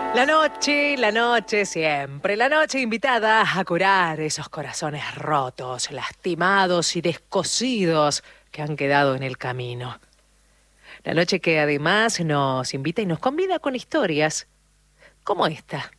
La noche, siempre la noche invitada a curar esos corazones rotos, lastimados y descosidos que han quedado en el camino. La noche que además nos invita y nos convida con historias como esta.